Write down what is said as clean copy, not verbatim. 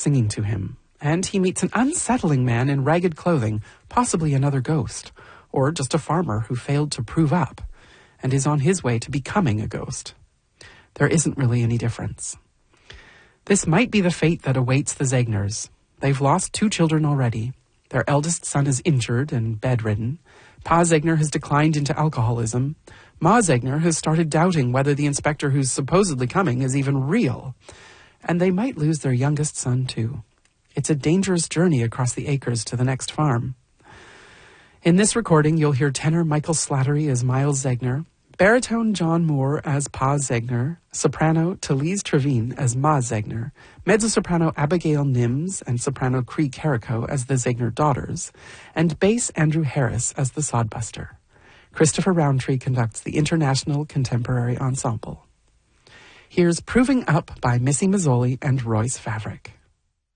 singing to him, and he meets an unsettling man in ragged clothing, possibly another ghost, or just a farmer who failed to prove up, and is on his way to becoming a ghost. There isn't really any difference. This might be the fate that awaits the Zegners. They've lost 2 children already. Their eldest son is injured and bedridden. Pa Zegner has declined into alcoholism. Ma Zegner has started doubting whether the inspector who's supposedly coming is even real. And they might lose their youngest son, too. It's a dangerous journey across the acres to the next farm. In this recording, you'll hear tenor Michael Slattery as Miles Zegner, baritone John Moore as Pa Zegner, soprano Talise Trevine as Ma Zegner, mezzo-soprano Abigail Nims and soprano Cree Carrico as the Zegner daughters, and bass Andrew Harris as the Sodbuster. Christopher Roundtree conducts the International Contemporary Ensemble. Here's Proving Up by Missy Mazzoli and Royce Favrick.